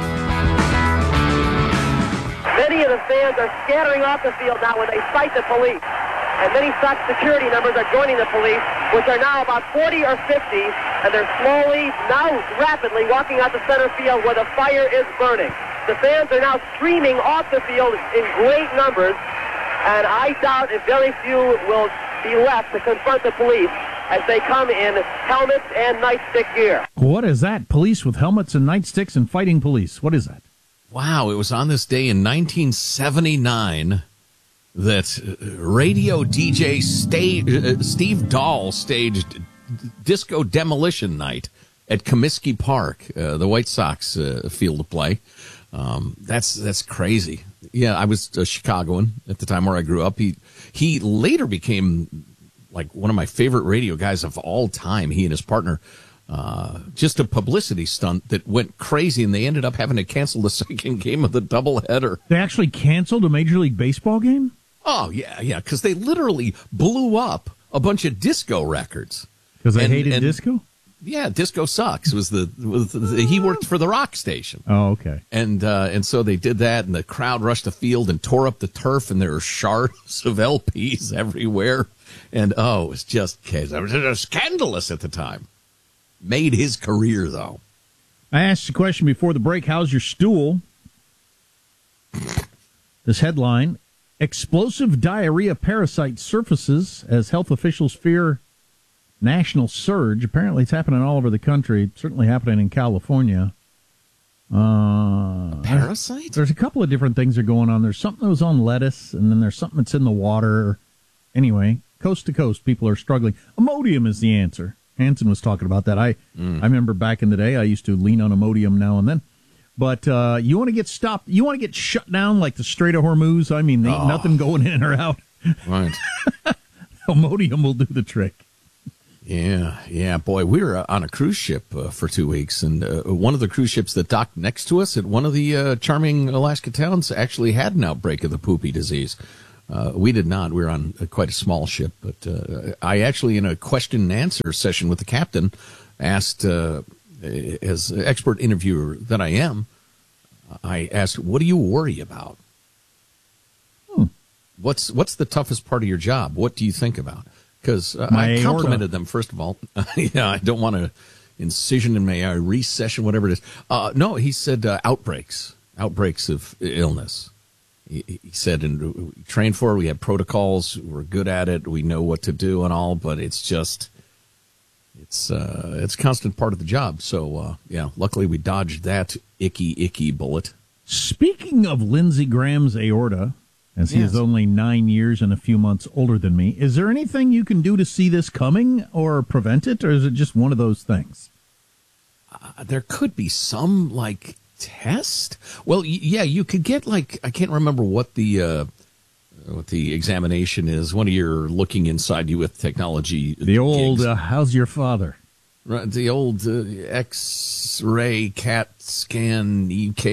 Many of the fans are scattering off the field now when they sight the police. And many SOC security members are joining the police, which are now about 40 or 50, and they're slowly, now rapidly, walking out the center field where the fire is burning. The fans are now streaming off the field in great numbers, and I doubt if very few will be left to confront the police as they come in helmets and nightstick gear. What is that? Police with helmets and nightsticks and fighting police. What is that? Wow, it was on this day in 1979 that radio DJ Steve Dahl staged Disco Demolition Night at Comiskey Park, the White Sox field of play. That's crazy. Yeah, I was a Chicagoan at the time where I grew up. He later became like one of my favorite radio guys of all time. He and his partner, just a publicity stunt that went crazy, and they ended up having to cancel the second game of the doubleheader. They actually canceled a Major League Baseball game? Oh, yeah, because they literally blew up a bunch of disco records. Because they hated disco? Yeah, disco sucks. He worked for the rock station. Oh, okay. And so they did that, and the crowd rushed the field and tore up the turf, and there were shards of LPs everywhere. And, it was just scandalous at the time. Made his career, though. I asked a question before the break, how's your stool? This headline, explosive diarrhea parasite surfaces as health officials fear national surge. Apparently it's happening all over the country. It's certainly happening in California. A parasite? There's a couple of different things that are going on. There's something that was on lettuce, and then there's something that's in the water. Anyway, coast to coast, people are struggling. Imodium is the answer. Hansen was talking about that. I remember back in the day, I used to lean on Imodium now and then. But you want to get stopped, you want to get shut down like the Strait of Hormuz? I mean, ain't nothing going in or out. Right. Imodium will do the trick. Yeah, boy, we were on a cruise ship for 2 weeks, and one of the cruise ships that docked next to us at one of the charming Alaska towns actually had an outbreak of the poopy disease. We did not. We were on quite a small ship, but I actually, in a question and answer session with the captain, asked, as expert interviewer that I am, I asked, what do you worry about? What's the toughest part of your job? What do you think about? Because I complimented them, first of all. I don't want to incision in my recession, whatever it is. No, he said outbreaks of illness. He said, and we trained for it, we have protocols, we're good at it, we know what to do and all, but it's just, it's a constant part of the job. So, luckily we dodged that icky bullet. Speaking of Lindsey Graham's aorta, as he is only 9 years and a few months older than me, is there anything you can do to see this coming or prevent it, or is it just one of those things? There could be some, test. Well, yeah, you could get, I can't remember what the examination is. One of your looking inside you with technology. The old, how's your father? Right, the old X-ray, CAT scan,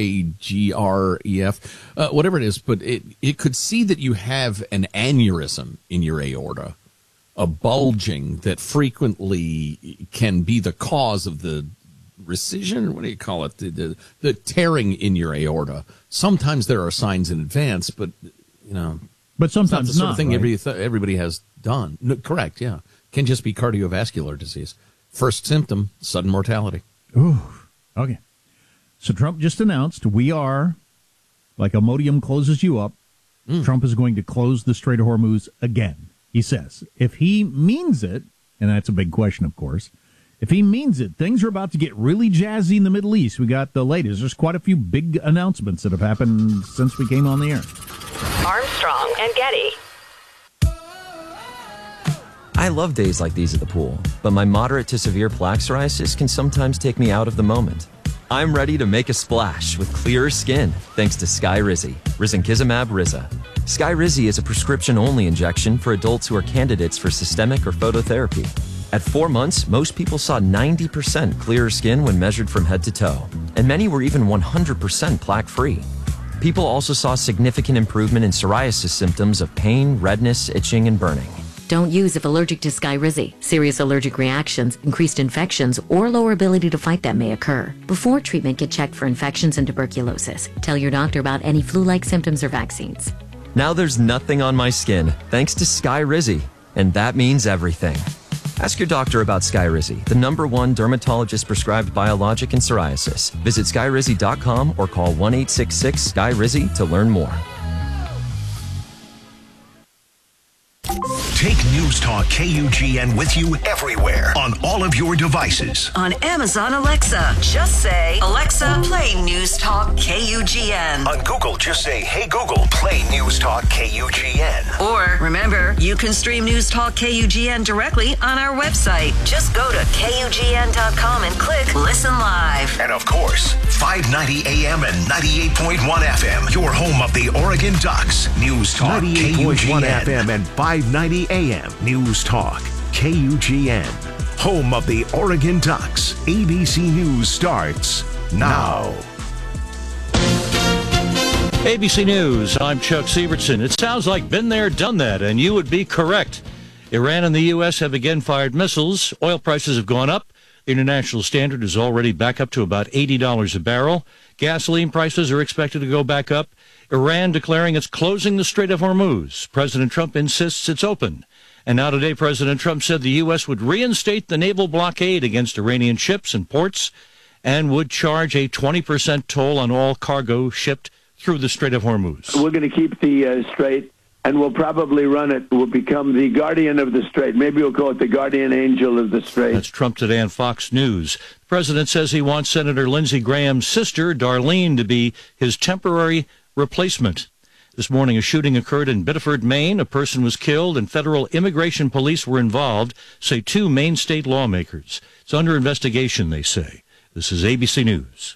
EKGREF, whatever it is, but it could see that you have an aneurysm in your aorta, a bulging that frequently can be the cause of the rescission, or what do you call it, the tearing in your aorta. Sometimes there are signs in advance, but but sometimes it's not the sort of thing right? everybody has done. No, correct, yeah. Can just be cardiovascular disease. First symptom, sudden mortality. Ooh, okay. So Trump just announced we are, like Imodium closes you up, Trump is going to close the Strait of Hormuz again, he says. If he means it, and that's a big question, of course, if he means it, things are about to get really jazzy in the Middle East. We got the latest. There's quite a few big announcements that have happened since we came on the air. Armstrong and Getty. I love days like these at the pool, but my moderate to severe plaque psoriasis can sometimes take me out of the moment. I'm ready to make a splash with clearer skin thanks to Skyrizi, Risankizumab Riza. Skyrizi is a prescription-only injection for adults who are candidates for systemic or phototherapy. At 4 months, most people saw 90% clearer skin when measured from head to toe, and many were even 100% plaque-free. People also saw significant improvement in psoriasis symptoms of pain, redness, itching, and burning. Don't use if allergic to Skyrizi. Serious allergic reactions, increased infections, or lower ability to fight them may occur. Before treatment, get checked for infections and tuberculosis. Tell your doctor about any flu-like symptoms or vaccines. Now there's nothing on my skin thanks to Skyrizi, and that means everything. Ask your doctor about Skyrizi, the #1 dermatologist-prescribed biologic in psoriasis. Visit Skyrizi.com or call 1-866-SKYRIZI to learn more. Take News Talk KUGN with you everywhere on all of your devices. On Amazon Alexa, just say, Alexa, play News Talk KUGN. On Google, just say, hey Google, play News Talk KUGN. Or, remember, you can stream News Talk KUGN directly on our website. Just go to KUGN.com and click Listen Live. And of course, 590 AM and 98.1 FM, your home of the Oregon Ducks. News Talk 98.1 FM and 590 AM. News Talk KUGN, home of the Oregon Ducks. ABC News starts now. ABC News, I'm Chuck Sievertson. It sounds like been there, done that, and you would be correct. Iran and the U.S. have again fired missiles. Oil prices have gone up. The international standard is already back up to about $80 a barrel. Gasoline prices are expected to go back up. Iran declaring it's closing the Strait of Hormuz. President Trump insists it's open. And now today, President Trump said the U.S. would reinstate the naval blockade against Iranian ships and ports and would charge a 20% toll on all cargo shipped through the Strait of Hormuz. We're going to keep the strait and we'll probably run it. We'll become the guardian of the strait. Maybe we'll call it the guardian angel of the strait. That's Trump today on Fox News. The president says he wants Senator Lindsey Graham's sister, Darlene, to be his temporary replacement. This morning, a shooting occurred in Biddeford, Maine. A person was killed, and federal immigration police were involved, say 2 Maine state lawmakers. It's under investigation, they say. This is ABC News.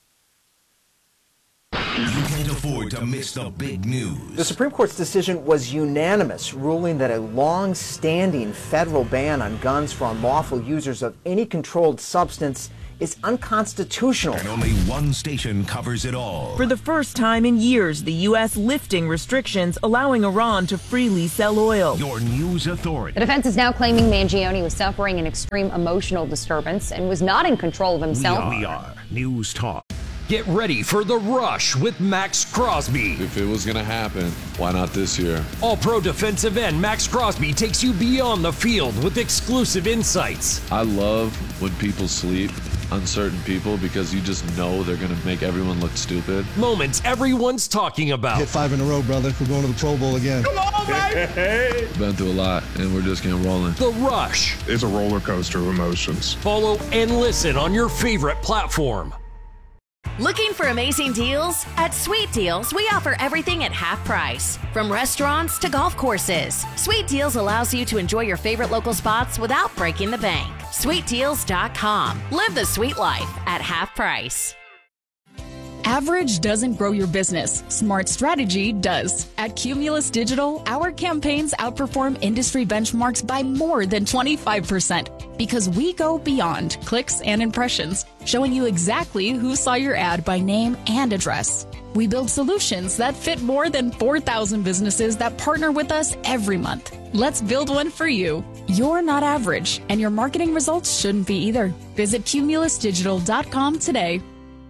You can't afford to miss the big news. The Supreme Court's decision was unanimous, ruling that a long-standing federal ban on guns for unlawful users of any controlled substance is unconstitutional. And only one station covers it all. For the first time in years, the U.S. lifting restrictions, allowing Iran to freely sell oil. Your news authority. The defense is now claiming Mangione was suffering an extreme emotional disturbance and was not in control of himself. We are News Talk. Get ready for The Rush with Max Crosby. If it was going to happen, why not this year? All-pro defensive end Max Crosby takes you beyond the field with exclusive insights. I love when people sleep on certain people because you just know they're going to make everyone look stupid. Moments everyone's talking about. Hit 5 in a row, brother. We're going to the Pro Bowl again. Come on, baby! Been through a lot, and we're just getting rolling. The Rush. It's a roller coaster of emotions. Follow and listen on your favorite platform. Looking for amazing deals? At Sweet Deals, we offer everything at half price. From restaurants to golf courses, Sweet Deals allows you to enjoy your favorite local spots without breaking the bank. SweetDeals.com. Live the sweet life at half price. Average doesn't grow your business. Smart strategy does. At Cumulus Digital, our campaigns outperform industry benchmarks by more than 25% because we go beyond clicks and impressions, showing you exactly who saw your ad by name and address. We build solutions that fit more than 4,000 businesses that partner with us every month. Let's build one for you. You're not average, and your marketing results shouldn't be either. Visit cumulusdigital.com today.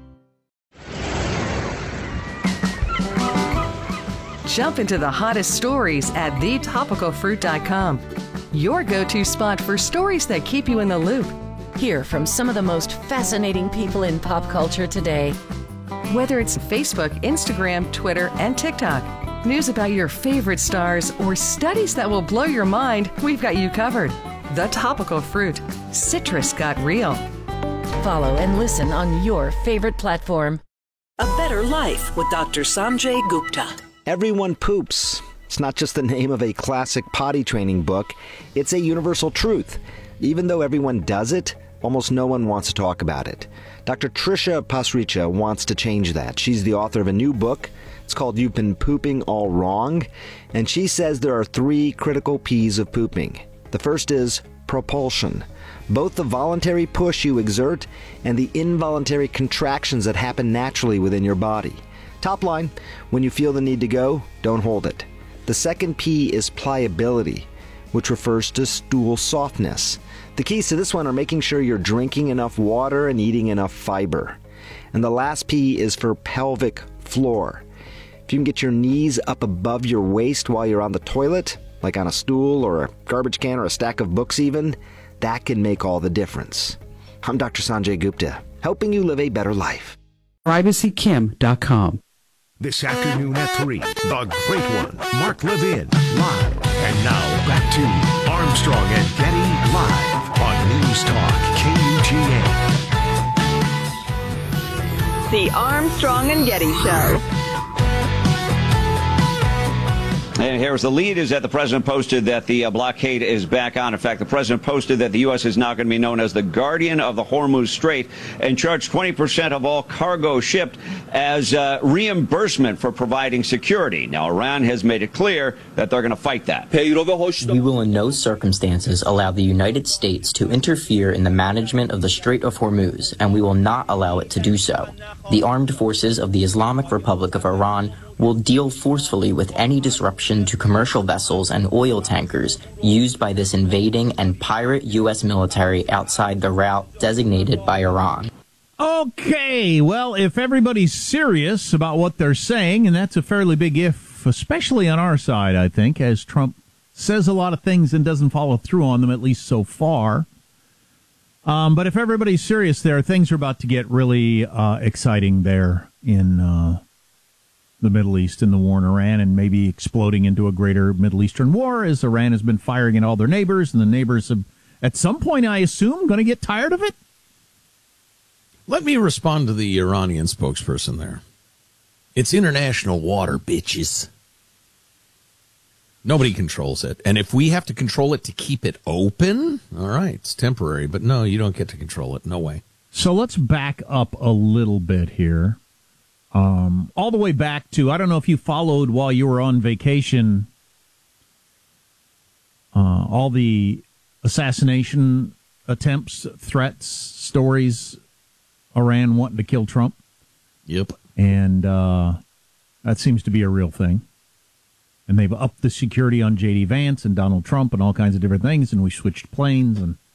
Jump into the hottest stories at thetopicalfruit.com. Your go-to spot for stories that keep you in the loop. Hear from some of the most fascinating people in pop culture today. Whether it's Facebook, Instagram, Twitter, and TikTok, news about your favorite stars, or studies that will blow your mind, we've got you covered. The Topical Fruit. Citrus got real. Follow and listen on your favorite platform. A Better Life with Dr. Sanjay Gupta. Everyone poops. It's not just the name of a classic potty training book. It's a universal truth. Even though everyone does it, almost no one wants to talk about it. Dr. Tricia Pasricha wants to change that. She's the author of a new book. It's called You've Been Pooping All Wrong. And she says there are 3 critical P's of pooping. The first is propulsion. Both the voluntary push you exert and the involuntary contractions that happen naturally within your body. Top line, when you feel the need to go, don't hold it. The second P is pliability, which refers to stool softness. The keys to this one are making sure you're drinking enough water and eating enough fiber. And the last P is for pelvic floor. If you can get your knees up above your waist while you're on the toilet, like on a stool or a garbage can or a stack of books even, that can make all the difference. I'm Dr. Sanjay Gupta, helping you live a better life. PrivacyKim.com. This afternoon at 3, the great one, Mark Levin, live. And now back to Armstrong and Getty live on News Talk KUGA. The Armstrong and Getty Show. And here's the lead is that the president posted that the blockade is back on. In fact, the president posted that the U.S. is now going to be known as the guardian of the Hormuz Strait and charge 20% of all cargo shipped as reimbursement for providing security. Now, Iran has made it clear that they're going to fight that. We will in no circumstances allow the United States to interfere in the management of the Strait of Hormuz, and we will not allow it to do so. The armed forces of the Islamic Republic of Iran will deal forcefully with any disruption to commercial vessels and oil tankers used by this invading and pirate U.S. military outside the route designated by Iran. Okay, well, if everybody's serious about what they're saying, and that's a fairly big if, especially on our side, I think, as Trump says a lot of things and doesn't follow through on them, at least so far. But if everybody's serious there, things are about to get really exciting there in the Middle East and the war in Iran, and maybe exploding into a greater Middle Eastern war as Iran has been firing at all their neighbors, and the neighbors have, at some point, I assume, going to get tired of it? Let me respond to the Iranian spokesperson there. It's international water, bitches. Nobody controls it. And if we have to control it to keep it open, all right, it's temporary. But no, you don't get to control it. No way. So let's back up a little bit here. All the way back to, I don't know if you followed while you were on vacation, all the assassination attempts, threats, stories, Iran wanting to kill Trump. Yep. And that seems to be a real thing. And they've upped the security on J.D. Vance and Donald Trump and all kinds of different things, and we switched planes. And